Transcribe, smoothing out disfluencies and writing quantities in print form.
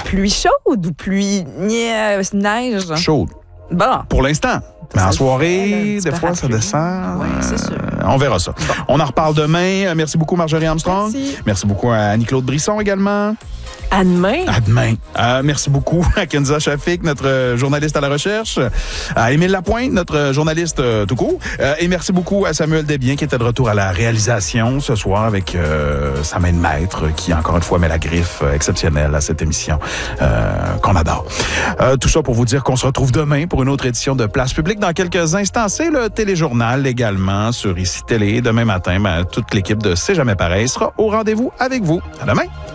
Pluie chaude ou pluie neige? Chaude. Bon. Pour l'instant. Mais en soirée, des fois, ça descend. Oui, c'est sûr. On verra ça. Bon. On en reparle demain. Merci beaucoup, Marjorie Armstrong. Merci beaucoup à Annie-Claude Brisson également. À demain. À demain. Merci beaucoup à Kenza Shafik, notre journaliste à la recherche, à Émile Lapointe, notre journaliste tout court, et merci beaucoup à Samuel Desbiens qui était de retour à la réalisation ce soir avec sa main de maître qui, encore une fois, met la griffe exceptionnelle à cette émission qu'on adore. Tout ça pour vous dire qu'on se retrouve demain pour une autre édition de Place Publique. Dans quelques instants, c'est le téléjournal également sur ICI Télé. Demain matin, toute l'équipe de C'est jamais pareil sera au rendez-vous avec vous. À demain!